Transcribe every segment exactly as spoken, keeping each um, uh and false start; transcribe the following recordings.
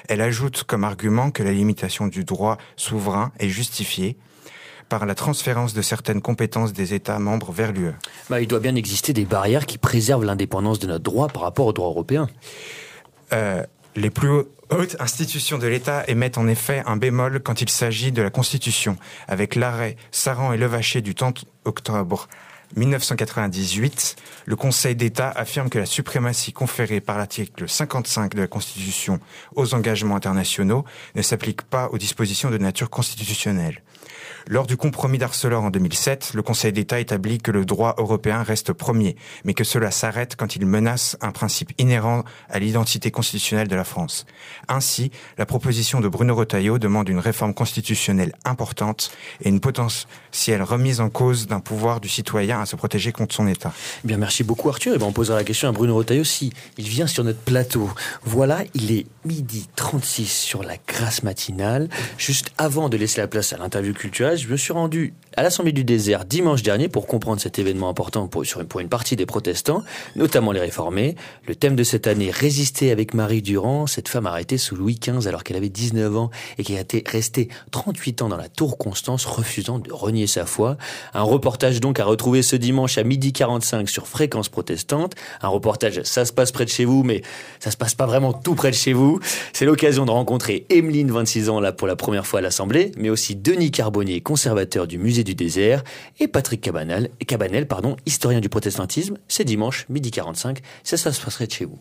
Elle ajoute comme argument que la limitation du droit souverain est justifiée par la transférence de certaines compétences des États membres vers l'U E. Bah, il doit bien exister des barrières qui préservent l'indépendance de notre droit par rapport au droit européen. Euh, les plus hautes institutions de l'État émettent en effet un bémol quand il s'agit de la Constitution, avec l'arrêt Saran et Levaché du trente octobre dix-neuf cent quatre-vingt-dix-huit, le Conseil d'État affirme que la suprématie conférée par l'article cinquante-cinq de la Constitution aux engagements internationaux ne s'applique pas aux dispositions de nature constitutionnelle. Lors du compromis d'Arcelor en deux mille sept, le Conseil d'État établit que le droit européen reste premier, mais que cela s'arrête quand il menace un principe inhérent à l'identité constitutionnelle de la France. Ainsi, la proposition de Bruno Retailleau demande une réforme constitutionnelle importante et une potentielle remise en cause d'un pouvoir du citoyen à se protéger contre son État. Bien, merci beaucoup Arthur. Et ben, on posera la question à Bruno Retailleau si il vient sur notre plateau. Voilà, il est midi trente-six sur la Grâce matinale. Juste avant de laisser la place à l'interview culturelle, je me suis rendu à l'Assemblée du désert dimanche dernier pour comprendre cet événement important pour, pour une partie des protestants, notamment les réformés. Le thème de cette année, résister avec Marie Durand, cette femme arrêtée sous Louis quinze alors qu'elle avait dix-neuf ans et qui a été restée trente-huit ans dans la tour Constance, refusant de renier sa foi. Un reportage donc à retrouver ce dimanche à midi quarante-cinq sur Fréquence Protestante. Un reportage, ça se passe près de chez vous, mais ça se passe pas vraiment tout près de chez vous. C'est l'occasion de rencontrer Emeline, vingt-six ans, là pour la première fois à l'Assemblée, mais aussi Denis Carbonnier, conservateur du musée du désert, et Patrick Cabanel, Cabanel pardon, historien du protestantisme. C'est dimanche, midi quarante-cinq, ça, ça se passerait de chez vous.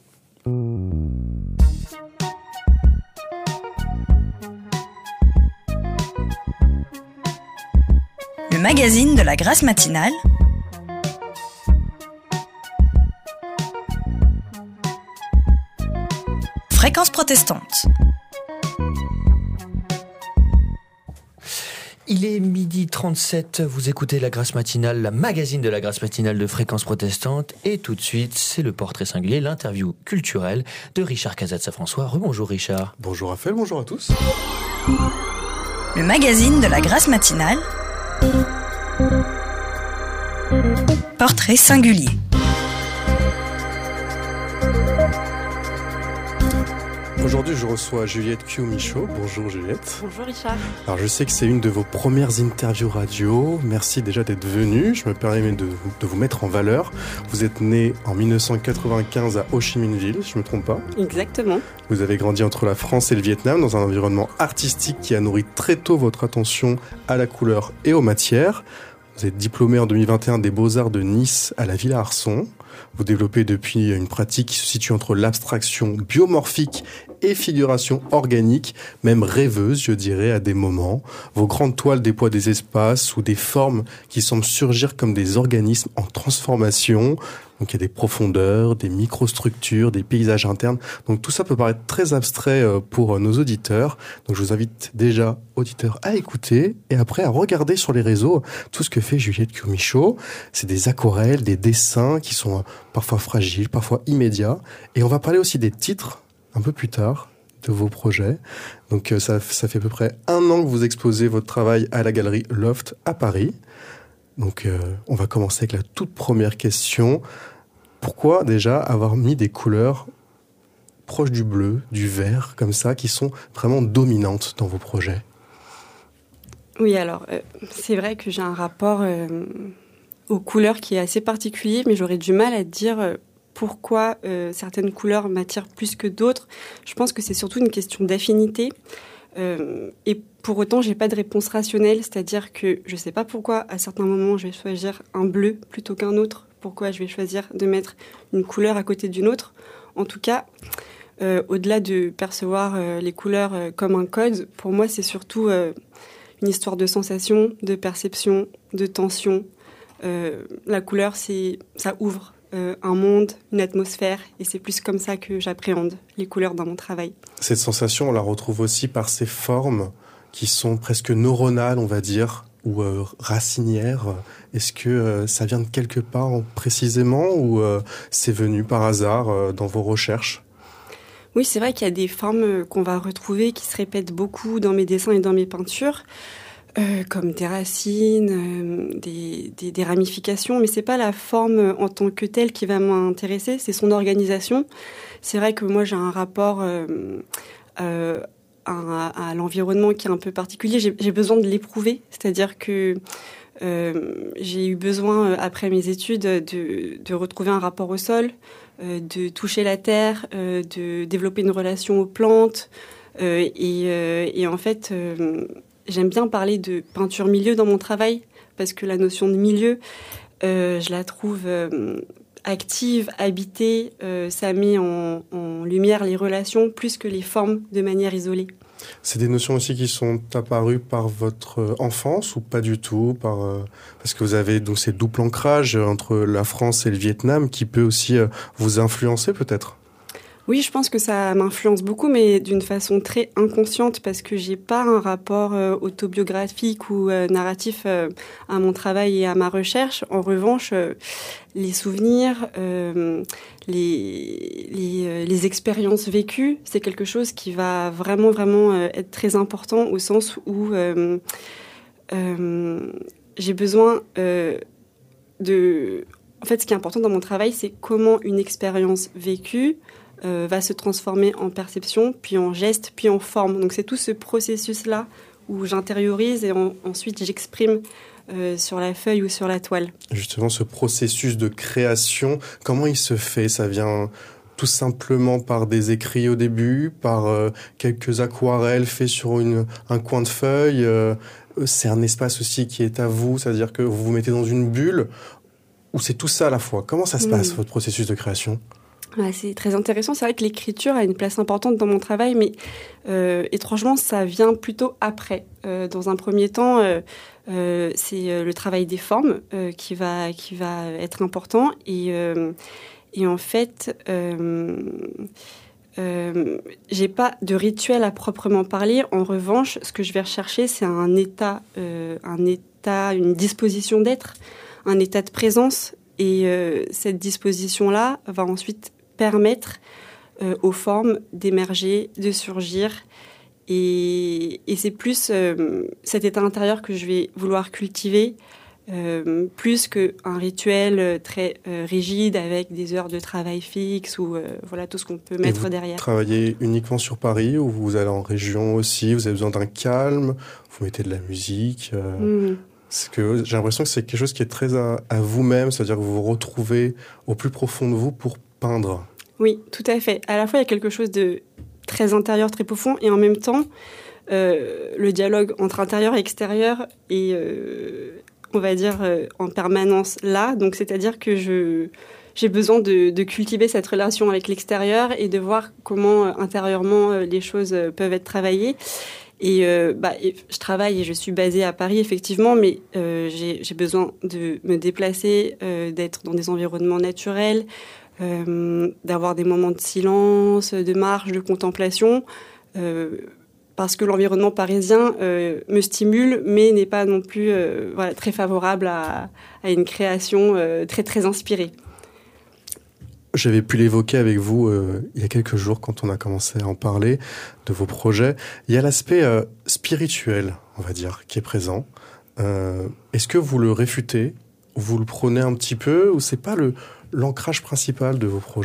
Le magazine de la Grâce matinale, Fréquence Protestante. Il est midi trente-sept, vous écoutez la Grâce matinale, la magazine de la Grâce matinale de Fréquence Protestante, et tout de suite, c'est le portrait singulier, l'interview culturelle de Richard Casazza-François. Rebonjour Richard. Bonjour Raphaël, bonjour à tous. Le magazine de la Grâce matinale, portrait singulier. Aujourd'hui, je reçois Juliette Q-Michaud. Bonjour Juliette. Bonjour Richard. Alors, je sais que c'est une de vos premières interviews radio. Merci déjà d'être venue. Je me permets de, de vous mettre en valeur. Vous êtes née en dix-neuf cent quatre-vingt-quinze à Ho Chi Minh Ville, je ne me trompe pas. Exactement. Vous avez grandi entre la France et le Vietnam dans un environnement artistique qui a nourri très tôt votre attention à la couleur et aux matières. Vous êtes diplômée en deux mille vingt et un des Beaux-Arts de Nice à la Villa Arson. Vous développez depuis une pratique qui se situe entre l'abstraction biomorphique et figuration organique, même rêveuse, je dirais, à des moments. Vos grandes toiles déploient des espaces ou des formes qui semblent surgir comme des organismes en transformation. Donc il y a des profondeurs, des microstructures, des paysages internes. Donc tout ça peut paraître très abstrait pour nos auditeurs. Donc je vous invite déjà, auditeurs, à écouter et après à regarder sur les réseaux tout ce que fait Juliette Q-Michaud. C'est des aquarelles, des dessins qui sont parfois fragiles, parfois immédiats. Et on va parler aussi des titres un peu plus tard de vos projets. Donc ça, ça fait à peu près un an que vous exposez votre travail à la galerie Loft à Paris. Donc euh, on va commencer avec la toute première question. Pourquoi déjà avoir mis des couleurs proches du bleu, du vert, comme ça, qui sont vraiment dominantes dans vos projets ? Oui, alors euh, c'est vrai que j'ai un rapport euh, aux couleurs qui est assez particulier, mais j'aurais du mal à dire euh, pourquoi euh, certaines couleurs m'attirent plus que d'autres. Je pense que c'est surtout une question d'affinité. Euh, et pour autant, j'ai pas de réponse rationnelle, c'est-à-dire que je sais pas pourquoi à certains moments je vais choisir un bleu plutôt qu'un autre, pourquoi je vais choisir de mettre une couleur à côté d'une autre. En tout cas, euh, au-delà de percevoir euh, les couleurs euh, comme un code, pour moi c'est surtout euh, une histoire de sensation, de perception, de tension. Euh, la couleur, c'est, ça ouvre euh, un monde, une atmosphère, et c'est plus comme ça que j'appréhende les couleurs dans mon travail. Cette sensation, on la retrouve aussi par ces formes qui sont presque neuronales, on va dire, ou euh, racinières. Est-ce que euh, ça vient de quelque part précisément, ou euh, c'est venu par hasard euh, dans vos recherches ? Oui, c'est vrai qu'il y a des formes qu'on va retrouver qui se répètent beaucoup dans mes dessins et dans mes peintures. Euh, comme des racines, euh, des, des, des ramifications, mais c'est pas la forme en tant que telle qui va m'intéresser, c'est son organisation. C'est vrai que moi j'ai un rapport euh, euh, à, à l'environnement qui est un peu particulier, j'ai, j'ai besoin de l'éprouver. C'est-à-dire que euh, j'ai eu besoin, après mes études, de, de retrouver un rapport au sol, euh, de toucher la terre, euh, de développer une relation aux plantes. Euh, et, euh, et en fait, euh, j'aime bien parler de peinture-milieu dans mon travail, parce que la notion de milieu, euh, je la trouve euh, active, habitée. Euh, ça met en, en lumière les relations plus que les formes de manière isolée. C'est des notions aussi qui sont apparues par votre enfance ou pas du tout par, euh, parce que vous avez donc ces double ancrage entre la France et le Vietnam qui peut aussi euh, vous influencer peut-être. Oui, je pense que ça m'influence beaucoup, mais d'une façon très inconsciente, parce que j'ai pas un rapport euh, autobiographique ou euh, narratif euh, à mon travail et à ma recherche. En revanche, euh, les souvenirs, euh, les, les, euh, les expériences vécues, c'est quelque chose qui va vraiment, vraiment euh, être très important, au sens où euh, euh, j'ai besoin euh, de... En fait, ce qui est important dans mon travail, c'est comment une expérience vécue Euh, va se transformer en perception, puis en geste, puis en forme. Donc c'est tout ce processus-là où j'intériorise et en, ensuite j'exprime euh, sur la feuille ou sur la toile. Justement, ce processus de création, comment il se fait ? Ça vient tout simplement par des écrits au début, par euh, quelques aquarelles faites sur une, un coin de feuille. Euh, c'est un espace aussi qui est à vous, c'est-à-dire que vous vous mettez dans une bulle, ou c'est tout ça à la fois ? Comment ça se passe, mmh. votre processus de création ? Ouais, c'est très intéressant. C'est vrai que l'écriture a une place importante dans mon travail, mais euh, étrangement, ça vient plutôt après. Euh, dans un premier temps, euh, euh, c'est le travail des formes euh, qui va qui va être important. Et, euh, et en fait, euh, euh, j'ai pas de rituel à proprement parler. En revanche, ce que je vais rechercher, c'est un état, euh, un état, une disposition d'être, un état de présence. Et euh, cette disposition-là va ensuite permettre euh, aux formes d'émerger, de surgir. Et, et c'est plus euh, cet état intérieur que je vais vouloir cultiver, euh, plus qu'un rituel très euh, rigide avec des heures de travail fixes ou euh, voilà, tout ce qu'on peut mettre et vous derrière. Vous travaillez uniquement sur Paris ou vous allez en région aussi ? Vous avez besoin d'un calme ? Vous mettez de la musique euh... mmh. C'est que j'ai l'impression que c'est quelque chose qui est très à, à vous-même, c'est-à-dire que vous vous retrouvez au plus profond de vous pour peindre. Oui, tout à fait. À la fois, il y a quelque chose de très intérieur, très profond, et en même temps, euh, le dialogue entre intérieur et extérieur est, euh, on va dire, euh, en permanence là. Donc, c'est-à-dire que je, j'ai besoin de, de cultiver cette relation avec l'extérieur et de voir comment, euh, intérieurement, euh, les choses euh, peuvent être travaillées. Et euh, bah, je travaille et je suis basée à Paris, effectivement, mais euh, j'ai, j'ai besoin de me déplacer, euh, d'être dans des environnements naturels, euh, d'avoir des moments de silence, de marche, de contemplation, euh, parce que l'environnement parisien euh, me stimule, mais n'est pas non plus euh, voilà, très favorable à, à une création euh, très, très inspirée. J'avais pu l'évoquer avec vous euh, il y a quelques jours quand on a commencé à en parler de vos projets. Il y a l'aspect euh, spirituel, on va dire, qui est présent. Euh, est-ce que vous le réfutez ? Vous le prenez un petit peu ? Ou c'est pas le, l'ancrage principal de vos projets ?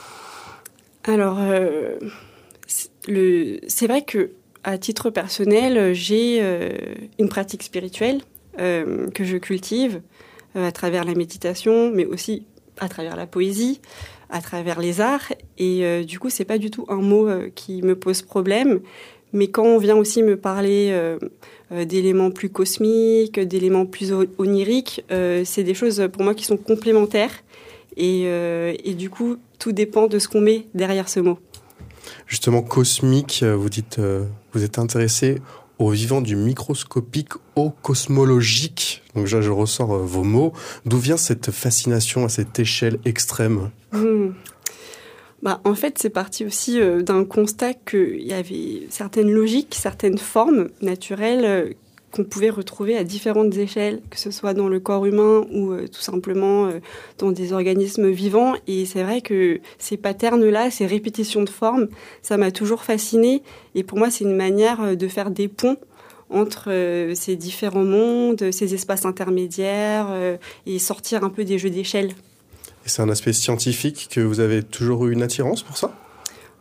Alors, euh, c'est, le, c'est vrai que à titre personnel, j'ai euh, une pratique spirituelle euh, que je cultive euh, à travers la méditation, mais aussi à travers la poésie, à travers les arts. Et euh, du coup, c'est pas du tout un mot euh, qui me pose problème. Mais quand on vient aussi me parler euh, euh, d'éléments plus cosmiques, d'éléments plus oniriques, euh, c'est des choses pour moi qui sont complémentaires. Et, euh, et du coup, tout dépend de ce qu'on met derrière ce mot. Justement, cosmique, vous dites, euh, vous êtes intéressé au vivant du microscopique au cosmologique. Donc là, je ressors euh, vos mots. D'où vient cette fascination à cette échelle extrême ? mmh. bah, En fait, c'est parti aussi euh, d'un constat qu'il y avait certaines logiques, certaines formes naturelles euh, qu'on pouvait retrouver à différentes échelles, que ce soit dans le corps humain ou euh, tout simplement euh, dans des organismes vivants. Et c'est vrai que ces patterns-là, ces répétitions de formes, ça m'a toujours fascinée. Et pour moi, c'est une manière de faire des ponts entre euh, ces différents mondes, ces espaces intermédiaires, euh, et sortir un peu des jeux d'échelle. Et c'est un aspect scientifique que vous avez toujours eu une attirance pour ça ?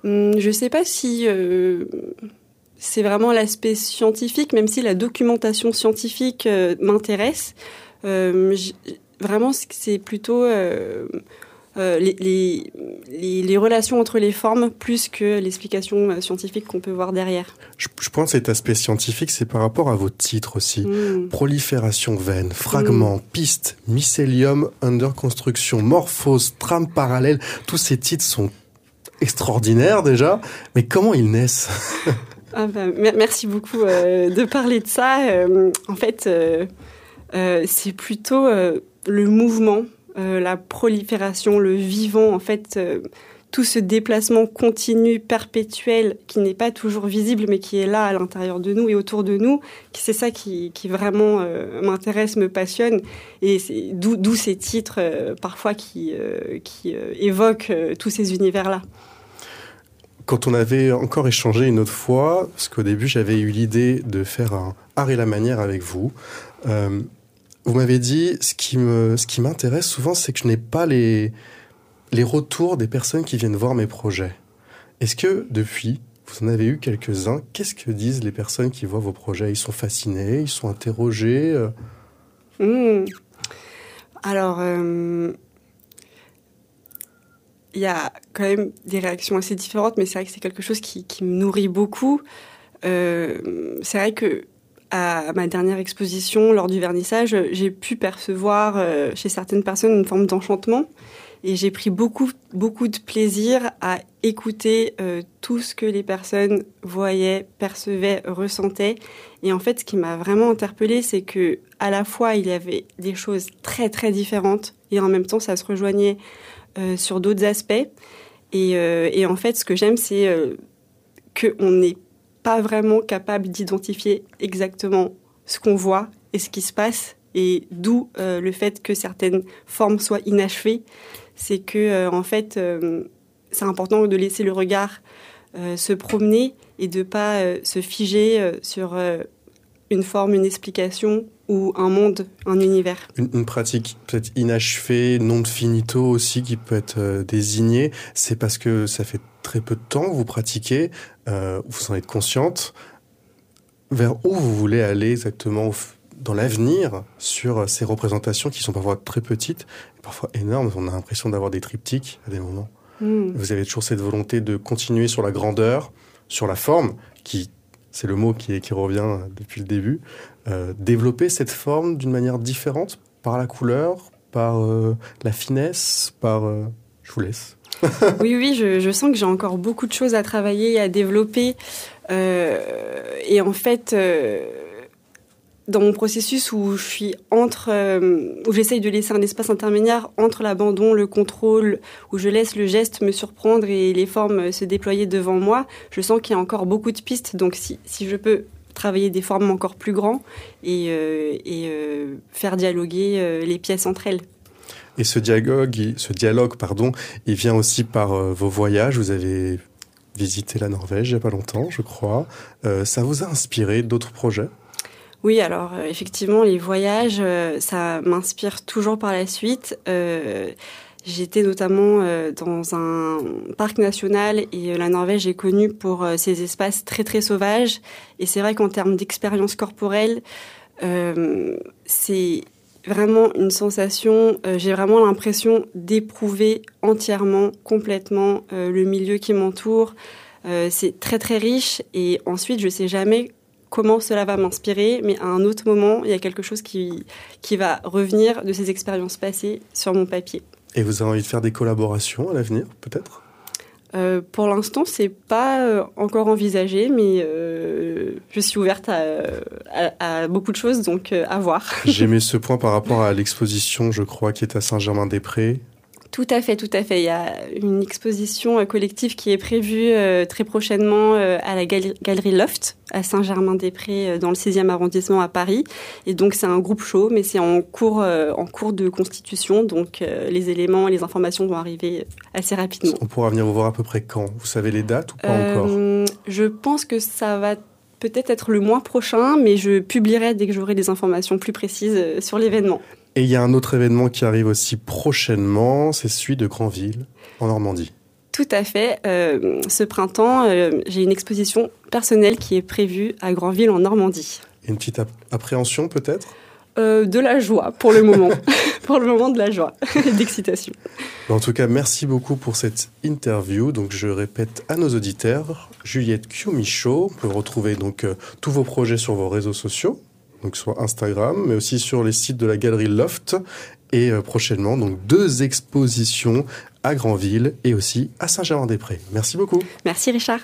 Hum, je ne sais pas si euh, c'est vraiment l'aspect scientifique, même si la documentation scientifique euh, m'intéresse. Euh, j- vraiment, c'est plutôt euh, euh, les, les, les, les relations entre les formes plus que l'explication scientifique qu'on peut voir derrière. Je, je pense que cet aspect scientifique, c'est par rapport à vos titres aussi. Mmh. Prolifération veine, fragments, mmh. piste, mycélium, under construction, morphose, trame parallèle. Tous ces titres sont extraordinaires déjà, mais comment ils naissent? Ah bah, merci beaucoup euh, de parler de ça. Euh, en fait, euh, euh, c'est plutôt euh, le mouvement, euh, la prolifération, le vivant, en fait, euh, tout ce déplacement continu, perpétuel, qui n'est pas toujours visible, mais qui est là à l'intérieur de nous et autour de nous. C'est ça qui, qui vraiment euh, m'intéresse, me passionne, et c'est d'où, d'où ces titres euh, parfois qui, euh, qui euh, évoquent euh, tous ces univers-là. Quand on avait encore échangé une autre fois, parce qu'au début j'avais eu l'idée de faire un art et la manière avec vous, euh, vous m'avez dit ce qui me, ce qui m'intéresse souvent, c'est que je n'ai pas les, les retours des personnes qui viennent voir mes projets. Est-ce que depuis, vous en avez eu quelques-uns, qu'est-ce que disent les personnes qui voient vos projets? Ils sont fascinés, ils sont interrogés mmh. Alors... Euh... Il y a quand même des réactions assez différentes, mais c'est vrai que c'est quelque chose qui, qui me nourrit beaucoup. Euh, c'est vrai que à ma dernière exposition, lors du vernissage, j'ai pu percevoir euh, chez certaines personnes une forme d'enchantement, et j'ai pris beaucoup, beaucoup de plaisir à écouter euh, tout ce que les personnes voyaient, percevaient, ressentaient. Et en fait, ce qui m'a vraiment interpellée, c'est que à la fois il y avait des choses très très différentes, et en même temps ça se rejoignait Euh, sur d'autres aspects. Et, euh, et en fait, ce que j'aime, c'est euh, qu'on n'est pas vraiment capable d'identifier exactement ce qu'on voit et ce qui se passe, et d'où euh, le fait que certaines formes soient inachevées. C'est que, euh, en fait, euh, c'est important de laisser le regard euh, se promener et de ne pas euh, se figer euh, sur euh, une forme, une explication ou un monde, un univers. Une, une pratique peut-être inachevée, non de finito aussi, qui peut être euh, désignée. C'est parce que ça fait très peu de temps que vous pratiquez, euh, vous en êtes consciente. Vers où vous voulez aller exactement dans l'avenir sur ces représentations qui sont parfois très petites, et parfois énormes? On a l'impression d'avoir des triptyques à des moments. Mmh. Vous avez toujours cette volonté de continuer sur la grandeur, sur la forme, qui... c'est le mot qui, qui revient depuis le début, euh, développer cette forme d'une manière différente, par la couleur, par euh, la finesse, par... Euh, je vous laisse. Oui, oui, je, je sens que j'ai encore beaucoup de choses à travailler et à développer. Euh, et en fait, euh, dans mon processus où je suis entre... Euh, où j'essaye de laisser un espace intermédiaire entre l'abandon, le contrôle, où je laisse le geste me surprendre et les formes se déployer devant moi, je sens qu'il y a encore beaucoup de pistes. Donc si, si je peux travailler des formes encore plus grandes et, euh, et euh, faire dialoguer euh, les pièces entre elles. Et ce dialogue, ce dialogue pardon, il vient aussi par euh, vos voyages. Vous avez visité la Norvège il n'y a pas longtemps, je crois. Euh, ça vous a inspiré d'autres projets ? Oui, alors euh, effectivement, les voyages, euh, ça m'inspire toujours par la suite. Euh, j'étais notamment euh, dans un parc national et euh, la Norvège est connue pour euh, ses espaces très très sauvages. Et c'est vrai qu'en termes d'expérience corporelle, euh, c'est vraiment une sensation, euh, j'ai vraiment l'impression d'éprouver entièrement, complètement euh, le milieu qui m'entoure. Euh, c'est très très riche et ensuite je sais jamais comment cela va m'inspirer, mais à un autre moment, il y a quelque chose qui, qui va revenir de ces expériences passées sur mon papier. Et vous avez envie de faire des collaborations à l'avenir, peut-être ? Euh, pour l'instant, c'est pas euh, encore envisagé, mais euh, je suis ouverte à, à, à beaucoup de choses, donc euh, à voir. J'aimais ce point par rapport à l'exposition, je crois, qui est à Saint-Germain-des-Prés. Tout à fait, tout à fait. Il y a une exposition collective qui est prévue euh, très prochainement euh, à la galerie, galerie Loft, à Saint-Germain-des-Prés, euh, dans le sixième arrondissement à Paris. Et donc, c'est un groupe show, mais c'est en cours, euh, en cours de constitution. Donc, euh, les éléments et les informations vont arriver assez rapidement. On pourra venir vous voir à peu près quand ? Vous savez les dates ou pas euh, encore ? Je pense que ça va peut-être être le mois prochain, mais je publierai dès que j'aurai des informations plus précises sur l'événement. Et il y a un autre événement qui arrive aussi prochainement, c'est celui de Granville, en Normandie. Tout à fait. Euh, ce printemps, euh, j'ai une exposition personnelle qui est prévue à Granville en Normandie. Une petite ap- appréhension peut-être ? Euh, de la joie pour le moment. Pour le moment, de la joie et d'excitation. En tout cas, merci beaucoup pour cette interview. Donc, je répète à nos auditeurs, Juliette Q-Michaud, vous pouvez retrouver donc euh, tous vos projets sur vos réseaux sociaux, donc soit Instagram, mais aussi sur les sites de la Galerie Loft, et euh, prochainement donc deux expositions à Granville et aussi à Saint-Germain-des-Prés. Merci beaucoup. Merci Richard.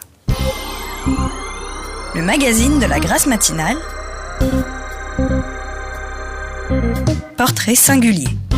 Le magazine de la Grâce matinale. Portrait singulier.